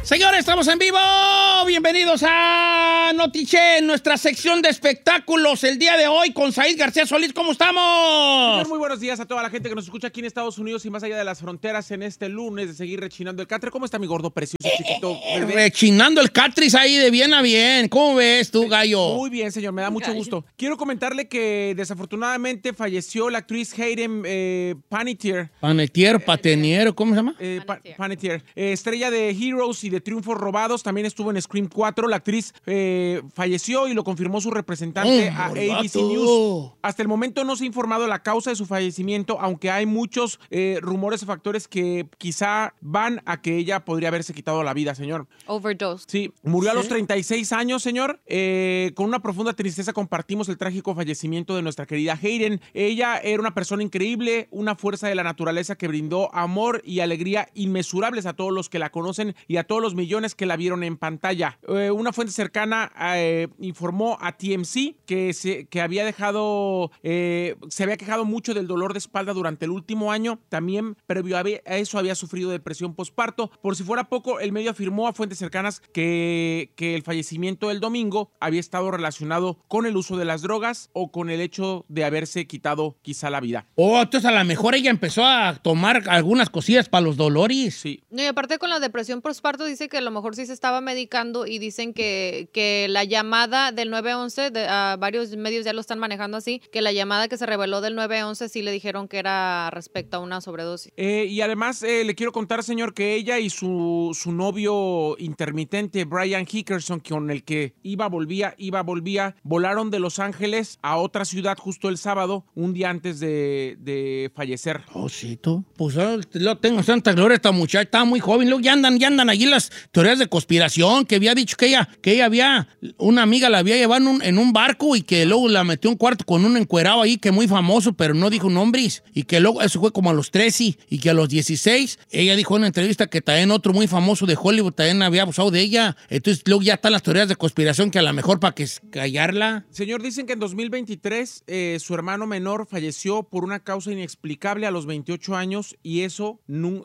Señores, estamos en vivo. Bienvenidos a Notiche, nuestra sección de espectáculos. El día de hoy con Said García Solís. ¿Cómo estamos? Señor, muy buenos días a toda la gente que nos escucha aquí en Estados Unidos y más allá de las fronteras en este lunes de seguir rechinando el catre. ¿Cómo está mi gordo precioso, chiquito, bebé? Rechinando el catris ahí de bien a bien. ¿Cómo ves tú, gallo? Muy bien, señor. Me da mucho gusto. Quiero comentarle que desafortunadamente falleció la actriz Hayden Panettiere. Panettiere, ¿cómo se llama? Panettiere. Estrella de Heroes y de Triunfos Robados. También estuvo en Scream 4. La actriz falleció y lo confirmó su representante a ABC News. Hasta el momento no se ha informado la causa de su fallecimiento, aunque hay muchos rumores o factores que quizá van a que ella podría haberse quitado la vida, señor. Overdose. Sí, murió a los 36 años, señor. Con una profunda tristeza compartimos el trágico fallecimiento de nuestra querida Hayden. Ella era una persona increíble, una fuerza de la naturaleza que brindó amor y alegría inmesurables a todos los que la conocen y a todos los millones que la vieron en pantalla. Una fuente cercana informó a TMZ que se había quejado mucho del dolor de espalda durante el último año. También, previo a eso, había sufrido depresión postparto. Por si fuera poco, el medio afirmó a fuentes cercanas que el fallecimiento del domingo había estado relacionado con el uso de las drogas o con el hecho de haberse quitado quizá la vida. Entonces a lo mejor ella empezó a tomar algunas cosillas para los dolores. Sí. No, y aparte con la depresión postparto dice que a lo mejor sí se estaba medicando y dicen que la llamada del 911, varios medios ya lo están manejando así, que la llamada que se reveló del 911 sí le dijeron que era respecto a una sobredosis. Y además le quiero contar, señor, que ella y su novio intermitente, Brian Hickerson, con el que iba, volvía, volaron de Los Ángeles a otra ciudad justo el sábado, un día antes de fallecer. Sí, tú. Pues lo tengo santa gloria, esta muchacha está muy joven. Luego ya andan allí las teorías de conspiración, que había dicho que ella había, una amiga la había llevado en un barco y que luego la metió en un cuarto con un encuerado ahí que muy famoso, pero no dijo nombres, y que luego eso fue como a los 13 y que a los 16 ella dijo en una entrevista que también otro muy famoso de Hollywood también había abusado de ella. Entonces luego ya están las teorías de conspiración que a lo mejor para que callarla. Señor, dicen que en 2023 su hermano menor falleció por una causa inexplicable a los 28 años y eso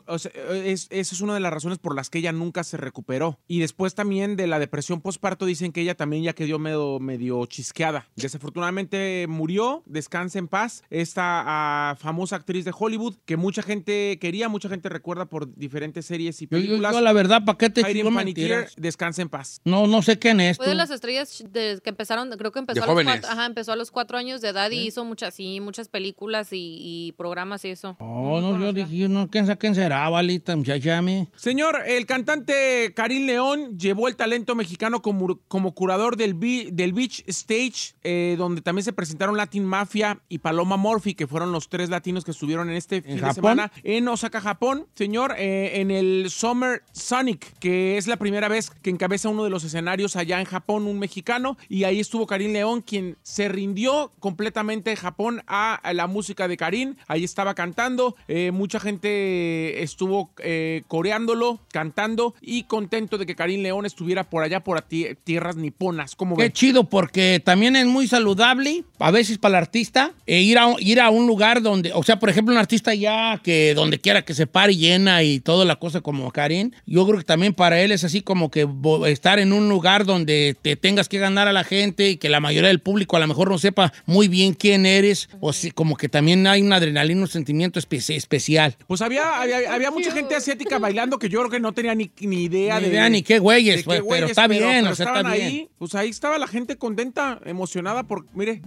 esa es una de las razones por las que ella nunca se recuperó. Y después también de la depresión postparto dicen que ella también ya quedó medio chisqueada. Desafortunadamente murió, descansa en paz, esta famosa actriz de Hollywood que mucha gente quería, mucha gente recuerda por diferentes series y películas. Yo la verdad, ¿para qué te Hayden Panettiere, descansa en paz. No sé quién es. Fue de las estrellas que empezaron, creo que empezó empezó a los 4 años de edad y hizo muchas películas y programas y eso. Yo dije, ¿quién será, valita, muchacha? Señor, el cantante Karim León llevó el talento mexicano como curador del Beach Stage, donde también se presentaron Latin Mafia y Paloma Murphy, que fueron los 3 latinos que estuvieron en este fin de semana en Osaka, Japón. Señor, en el Summer Sonic, que es la primera vez que encabeza uno de los escenarios allá en Japón, un mexicano, y ahí estuvo Karim León, quien se rindió completamente Japón a la música de Karim. Ahí estaba cantando, mucha gente estuvo coreándolo, cantando y contento de que Karim León estuviera por allá, por tierras niponas. ¿Cómo ven? Qué chido, porque también es muy saludable, a veces para el artista, ir a un lugar donde, o sea, por ejemplo, un artista ya que donde quiera que se pare llena y toda la cosa como Karim, yo creo que también para él es así como que estar en un lugar donde te tengas que ganar a la gente y que la mayoría del público a lo mejor no sepa muy bien quién eres, o si, como que también hay una adrenalina, un sentimiento especial. Pues había mucha gente asiática bailando que yo creo que no tenía ni idea ni qué güeyes, pero está bien, o sea, está bien. Ahí, pues ahí estaba la gente contenta, emocionada por, mire.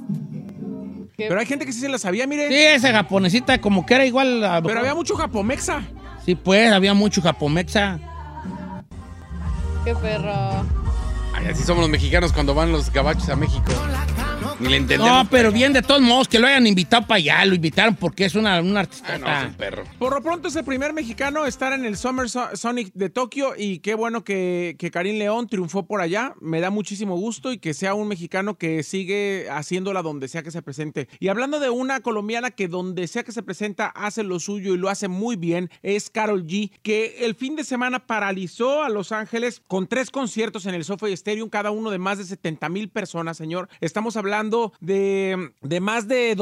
Pero hay gente que sí se la sabía, mire. Sí, esa japonesita como que era igual. Pero había mucho japomexa. Sí, pues, había mucho japomexa. Qué perro. Ay, así somos los mexicanos cuando van los gabachos a México. Ni le entendemos. No, pero bien de todos modos, que lo hayan invitado para allá, lo invitaron porque es un artista. No, es un perro. Por lo pronto es el primer mexicano a estar en el Summer Sonic de Tokio y qué bueno que Karim León triunfó por allá. Me da muchísimo gusto y que sea un mexicano que sigue haciéndola donde sea que se presente. Y hablando de una colombiana que donde sea que se presenta hace lo suyo y lo hace muy bien, es Karol G, que el fin de semana paralizó a Los Ángeles con 3 conciertos en el SoFi Stadium, cada uno de más de 70,000 personas, señor. Estamos hablando hablando de más de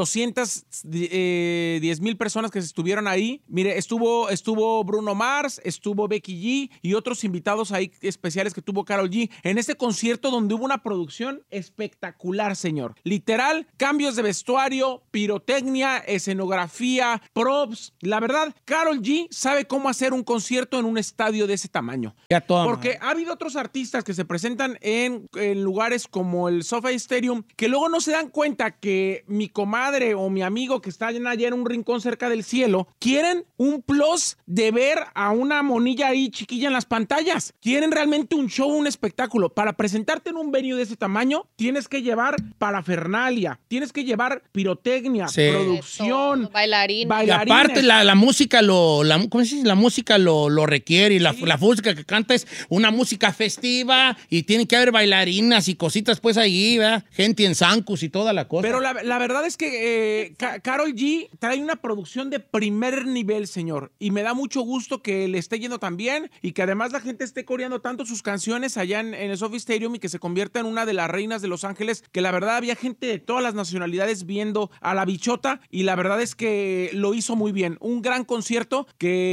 210,000 personas que estuvieron ahí. Mire, estuvo Bruno Mars, estuvo Becky G y otros invitados ahí especiales que tuvo Karol G en este concierto donde hubo una producción espectacular, señor. Literal, cambios de vestuario, pirotecnia, escenografía, props. La verdad, Karol G sabe cómo hacer un concierto en un estadio de ese tamaño. Porque ha habido otros artistas que se presentan en lugares como el SoFi Stadium que luego no se dan cuenta que mi comadre o mi amigo que está allá en un rincón cerca del cielo quieren un plus de ver a una monilla ahí chiquilla en las pantallas. Quieren realmente un show, un espectáculo. Para presentarte en un venue de ese tamaño tienes que llevar parafernalia, tienes que llevar pirotecnia, producción, bailarines. Y aparte la música ¿cómo se dice? La música lo requiere y la música que canta es una música festiva y tiene que haber bailarinas y cositas pues ahí, ¿verdad? Gente en zancos y toda la cosa. Pero la verdad es que Karol G trae una producción de primer nivel, señor, y me da mucho gusto que le esté yendo tan bien y que además la gente esté coreando tanto sus canciones allá en el SoFi Stadium y que se convierta en una de las reinas de Los Ángeles, que la verdad había gente de todas las nacionalidades viendo a la bichota y la verdad es que lo hizo muy bien. Un gran concierto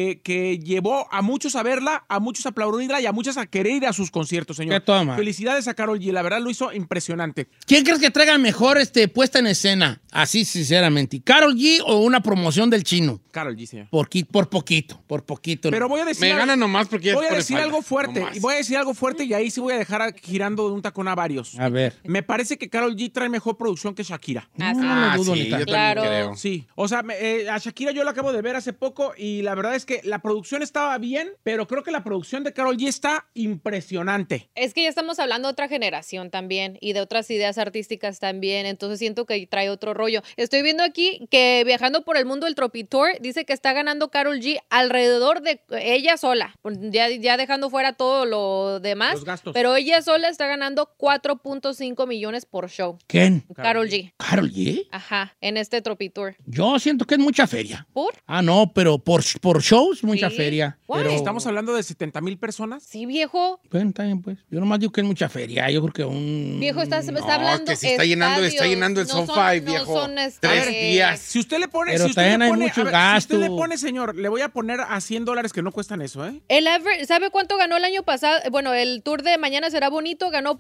que llevó a muchos a verla, a muchos a aplaudirla y a muchos a querer ir a sus conciertos, señor. Felicidades a Karol G, la verdad lo hizo impresionante. ¿Quién crees que traiga mejor puesta en escena? Así, sinceramente. ¿Karol G o una promoción del Chino? Karol G, señor. Por poquito. Pero voy a decir... Me gana nomás porque... Voy a decir algo fuerte. Y voy a decir algo fuerte y ahí sí voy a dejar girando de un tacón a varios. A ver. Me parece que Karol G trae mejor producción que Shakira. No dudo ni tanto. Yo también creo. Sí, o sea, a Shakira yo la acabo de ver hace poco y la verdad es que la producción estaba bien, pero creo que la producción de Karol G está impresionante. Es que ya estamos hablando de otra generación también y de otras ideas artísticas también, entonces siento que trae otro rollo. Estoy viendo aquí que viajando por el mundo del Tropi Tour, dice que está ganando Karol G alrededor de ella sola, ya dejando fuera todo lo demás, los gastos. Pero ella sola está ganando 4.5 millones por show. ¿Quién? Karol G. ¿Karol G? Ajá, en este Tropi Tour. Yo siento que es mucha feria. ¿Por? Ah, no, pero por shows, mucha feria. Pero ¿Estamos hablando de 70,000 personas? Sí, viejo. Bueno, está bien, pues. Yo nomás digo que es mucha feria. Yo creo que Viejo, está hablando que si está llenando el SoFi, viejo. 3 días. Si usted le pone... Pero también hay mucho gasto. Si usted le pone, señor, le voy a poner a $100 que no cuestan eso, ¿eh? ¿Sabe cuánto ganó el año pasado? Bueno, el tour de Mañana Será Bonito ganó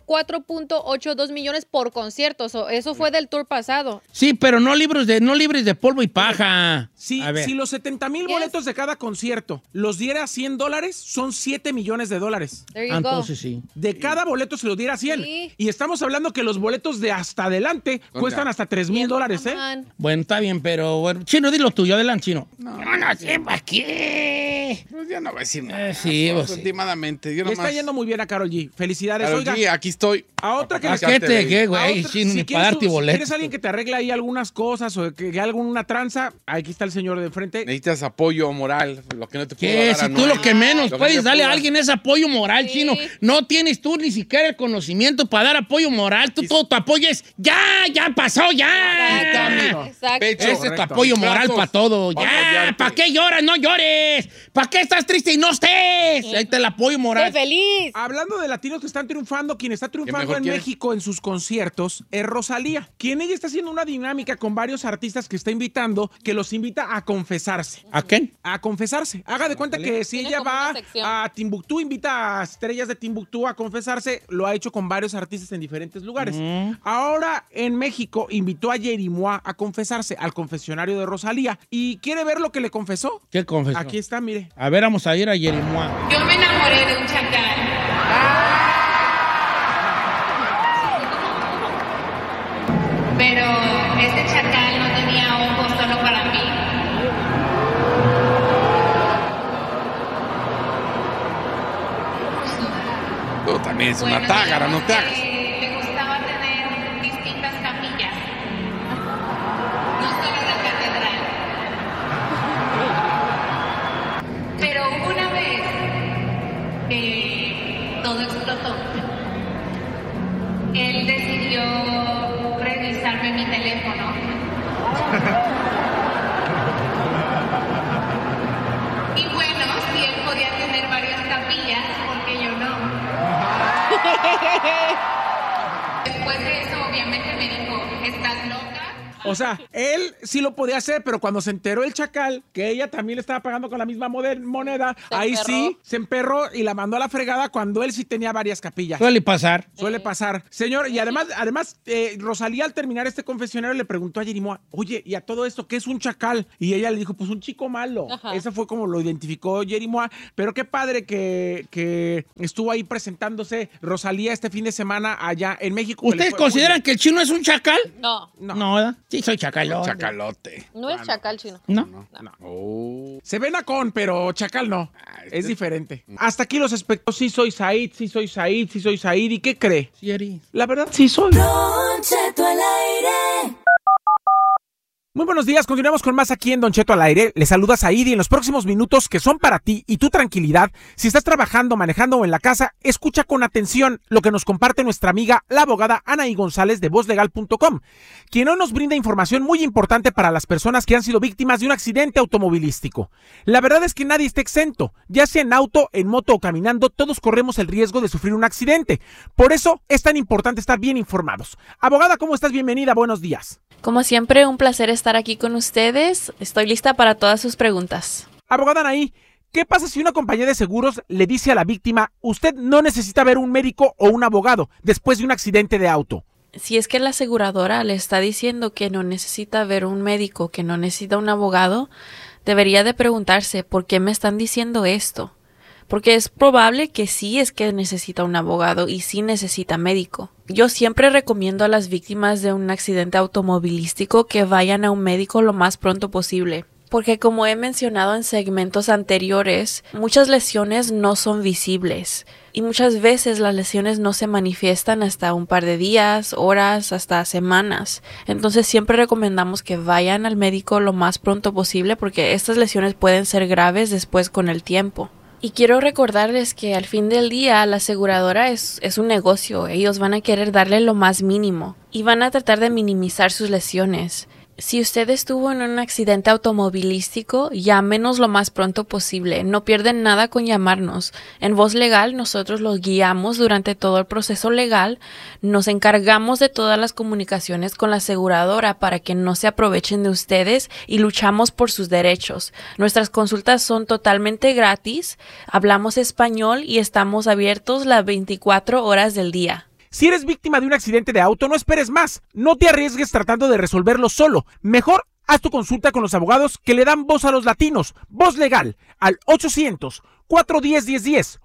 4.82 millones por concierto. Eso fue del tour pasado. Sí, pero no libres de polvo y paja. Sí, si los 70,000 boletos de cada concierto los diera $100, son $7 millones. There you go. Entonces sí. De cada boleto se lo diera 100. Sí. Y estamos hablando que los boletos de hasta adelante cuestan hasta $3,000, ¿eh? Bueno, está bien, pero bueno. Chino, dilo tuyo. Adelante, Chino. No sé para qué. Pues ya no va a decir nada. Sí, pues sí. Últimamente. Le está yendo muy bien a Karol G. Felicidades. Karol Oiga, G, aquí estoy. a otra que ¿A qué te qué, a güey? otra- Chino, ni quieres para darte tú- si boletos. quieres alguien que te arregle ahí algunas cosas o que haga alguna tranza, aquí está el señor de frente. Necesitas apoyo moral, lo que no te puedo ¿Qué? dar Si a tú Noel. lo que menos Lo que puedes no te darle puedo a dar. alguien es apoyo moral, Sí. Chino. No tienes tú ni siquiera el conocimiento para dar apoyo moral. Tú todo tu apoyo es ya pasó, ya. Exacto. Pecho. Ese es tu Correcto. apoyo moral Brazos. para todo. Para Ya, apoyarte. ¿para qué lloras? No llores. ¿Para qué estás triste y no estés? Ahí está el apoyo ¡Qué moral. feliz! Hablando de latinos que están triunfando, quien está triunfando mejor en quiere? México en sus conciertos es Rosalía, quien ella está haciendo una dinámica con varios artistas que está invitando, que los invita a confesarse. ¿A quién? A confesarse. Haga de cuenta que si Tiene ella como va una sección. a Timbuktu, invita a estrellas de Timbuktu a confesarse, lo ha hecho con varios artistas en diferentes lugares. Ahora en México invitó a Yerimoa a confesarse al confesionario de Rosalía. ¿Y quiere ver lo que le confesó? ¿Qué confesó? Aquí está, mire. A ver, vamos a ir a Yerimoa. Yo me enamoré de un chacal. Pero este chacal no tenía ojos solo para mí. Tú también es una Bueno, tágara, no te hagas. Le gustaba tener distintas capillas. No solo la catedral. Pero hubo una vez que todo explotó. Él decidió revisarme mi teléfono. Y bueno, si él podía tener varias capillas, ¿por qué yo no? Después de eso, obviamente me dijo, ¿Estás loca? O sea, él sí lo podía hacer, pero cuando se enteró el chacal que ella también le estaba pagando con la misma moneda, ahí sí se emperró y la mandó a la fregada cuando él sí tenía varias capillas. Suele pasar. Suele pasar. Señor, y además Rosalía al terminar este confesionario le preguntó a Yerimoa, oye, ¿y a todo esto qué es un chacal? Y ella le dijo, pues un chico malo. Ajá. Eso fue como lo identificó Yerimoa. Pero qué padre que estuvo ahí presentándose Rosalía este fin de semana allá en México. ¿Ustedes consideran que el chino es un chacal? No, No, ¿verdad? Sí, soy chacalón. Chacalote. no es chacal chino. ¿No? Oh. Se ven con, pero chacal no. este Es diferente. Hasta aquí los aspectos. Sí soy Said, sí soy Said, sí soy Said. ¿Y qué cree? Sí, eres. La verdad, sí soy. Don Cheto al aire. Muy buenos días, continuamos con más aquí en Don Cheto al aire. Le saluda Said y en los próximos minutos que son para ti y tu tranquilidad, si estás trabajando, manejando o en la casa, escucha con atención lo que nos comparte nuestra amiga, la abogada Anaí González de VozLegal.com, quien hoy nos brinda información muy importante para las personas que han sido víctimas de un accidente automovilístico. La verdad es que nadie está exento, ya sea en auto, en moto o caminando, todos corremos el riesgo de sufrir un accidente. Por eso es tan importante estar bien informados. Abogada, ¿cómo estás? Bienvenida, buenos días. Como siempre, un placer estar aquí con ustedes. Estoy lista para todas sus preguntas. Abogada Anaí, ¿qué pasa si una compañía de seguros le dice a la víctima, usted no necesita ver un médico o un abogado después de un accidente de auto? Si es que la aseguradora le está diciendo que no necesita ver un médico, que no necesita un abogado, debería de preguntarse, ¿por qué me están diciendo esto? Porque es probable que sí es que necesita un abogado y sí necesita médico. Yo siempre recomiendo a las víctimas de un accidente automovilístico que vayan a un médico lo más pronto posible. Porque como he mencionado en segmentos anteriores, muchas lesiones no son visibles y muchas veces las lesiones no se manifiestan hasta un par de días, horas, hasta semanas. Entonces siempre recomendamos que vayan al médico lo más pronto posible porque estas lesiones pueden ser graves después con el tiempo. Y quiero recordarles que al fin del día la aseguradora es un negocio. Ellos van a querer darle lo más mínimo y van a tratar de minimizar sus lesiones. Si usted estuvo en un accidente automovilístico, llámenos lo más pronto posible. No pierden nada con llamarnos. En Voz Legal nosotros los guiamos durante todo el proceso legal. Nos encargamos de todas las comunicaciones con la aseguradora para que no se aprovechen de ustedes y luchamos por sus derechos. Nuestras consultas son totalmente gratis. Hablamos español y estamos abiertos las 24 horas del día. Si eres víctima de un accidente de auto, no esperes más. No te arriesgues tratando de resolverlo solo. Mejor haz tu consulta con los abogados que le dan voz a los latinos. Voz Legal al 800-410-1010.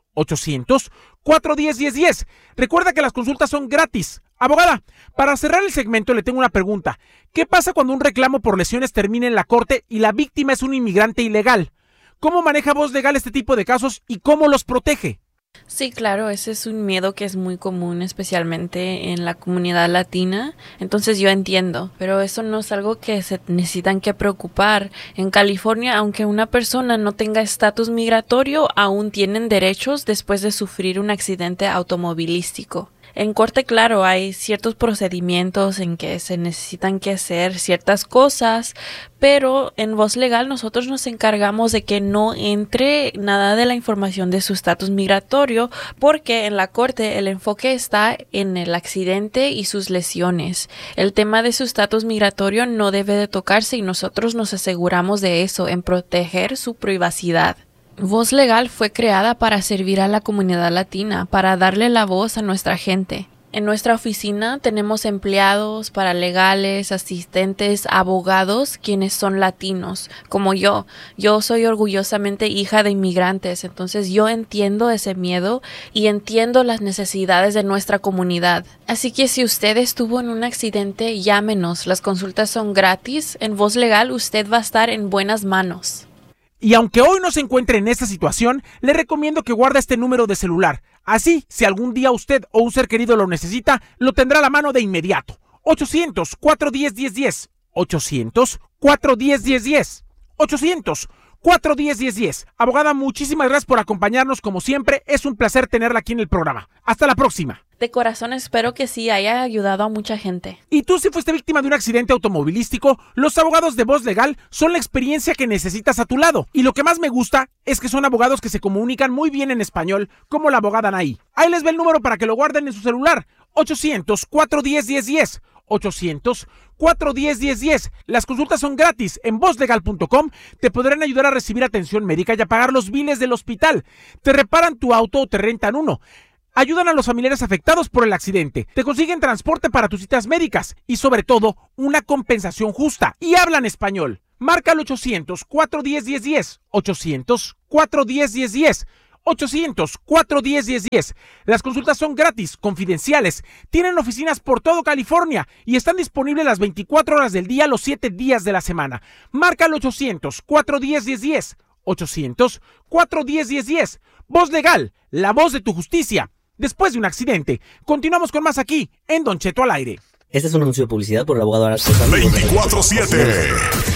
800-410-1010. Recuerda que las consultas son gratis. Abogada, para cerrar el segmento le tengo una pregunta. ¿Qué pasa cuando un reclamo por lesiones termina en la corte y la víctima es un inmigrante ilegal? ¿Cómo maneja Voz Legal este tipo de casos y cómo los protege? Sí, claro, ese es un miedo que es muy común, especialmente en la comunidad latina. Entonces yo entiendo, pero eso no es algo que se necesitan que preocupar. En California, aunque una persona no tenga estatus migratorio, aún tienen derechos después de sufrir un accidente automovilístico. En corte, claro, hay ciertos procedimientos en que se necesitan que hacer ciertas cosas, pero en Voz Legal nosotros nos encargamos de que no entre nada de la información de su estatus migratorio, porque en la corte el enfoque está en el accidente y sus lesiones. El tema de su estatus migratorio no debe de tocarse y nosotros nos aseguramos de eso, en proteger su privacidad. Voz Legal fue creada para servir a la comunidad latina, para darle la voz a nuestra gente. En nuestra oficina tenemos empleados, paralegales, asistentes, abogados, quienes son latinos, como yo. Yo soy orgullosamente hija de inmigrantes, entonces yo entiendo ese miedo y entiendo las necesidades de nuestra comunidad. Así que si usted estuvo en un accidente, llámenos. Las consultas son gratis. En Voz Legal usted va a estar en buenas manos. Y aunque hoy no se encuentre en esta situación, le recomiendo que guarde este número de celular. Así, si algún día usted o un ser querido lo necesita, lo tendrá a la mano de inmediato. 800-410-1010. 800-410-1010. 800-410-1010. Abogada, muchísimas gracias por acompañarnos como siempre. Es un placer tenerla aquí en el programa. Hasta la próxima. De corazón espero que sí haya ayudado a mucha gente. ¿Y tú si fuiste víctima de un accidente automovilístico? Los abogados de Voz Legal son la experiencia que necesitas a tu lado. Y lo que más me gusta es que son abogados que se comunican muy bien en español, como la abogada Anaí. Ahí les ve el número para que lo guarden en su celular. 800-410-1010. 800-410-1010. Las consultas son gratis. En vozlegal.com te podrán ayudar a recibir atención médica y a pagar los biles del hospital. Te reparan tu auto o te rentan uno. Ayudan a los familiares afectados por el accidente. Te consiguen transporte para tus citas médicas y, sobre todo, una compensación justa. Y hablan español. Marca al 800-410-1010. 800-410-1010. 800-410-1010. Las consultas son gratis, confidenciales. Tienen oficinas por todo California y están disponibles las 24 horas del día, los 7 días de la semana. Marca al 800-410-1010. 800-410-1010. Voz Legal, la voz de tu justicia. Después de un accidente, continuamos con más aquí en Don Cheto al aire. Este es un anuncio de publicidad por el abogado Arce. 24/7